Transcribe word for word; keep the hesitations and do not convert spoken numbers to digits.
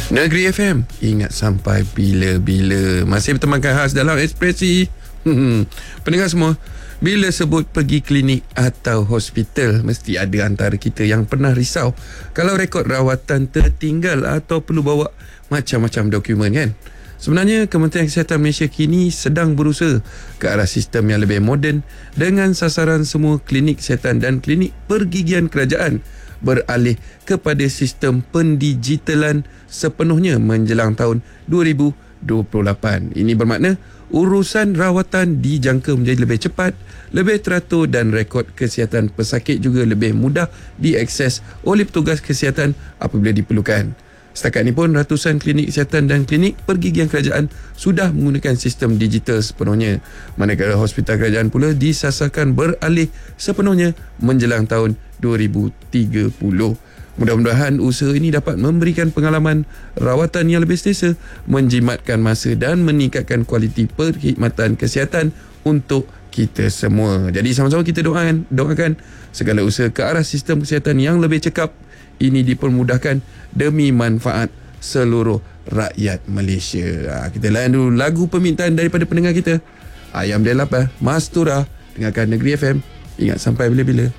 Negeri F M, ingat sampai bila-bila. Masih bertemankan khas dalam Ekspresi. hmm. Pendengar semua, bila sebut pergi klinik atau hospital, mesti ada antara kita yang pernah risau kalau rekod rawatan tertinggal atau perlu bawa macam-macam dokumen, kan? Sebenarnya Kementerian Kesihatan Malaysia kini sedang berusaha ke arah sistem yang lebih moden dengan sasaran semua klinik kesihatan dan klinik pergigian kerajaan beralih kepada sistem pendigitalan sepenuhnya menjelang tahun dua ribu dua puluh lapan. Ini bermakna urusan rawatan dijangka menjadi lebih cepat, lebih teratur dan rekod kesihatan pesakit juga lebih mudah diakses oleh petugas kesihatan apabila diperlukan. Setakat ini pun ratusan klinik kesihatan dan klinik pergigian kerajaan sudah menggunakan sistem digital sepenuhnya. Manakala hospital kerajaan pula disasarkan beralih sepenuhnya menjelang tahun dua ribu tiga puluh. Mudah-mudahan usaha ini dapat memberikan pengalaman rawatan yang lebih selesa, menjimatkan masa dan meningkatkan kualiti perkhidmatan kesihatan untuk kita semua. Jadi sama-sama kita doakan, doakan segala usaha ke arah sistem kesihatan yang lebih cekap ini dipermudahkan demi manfaat seluruh rakyat Malaysia. Ha, kita layan dulu lagu permintaan daripada pendengar kita. Ayam Delap, Mastura. Dengarkan Negeri F M. Ingat sampai bila-bila.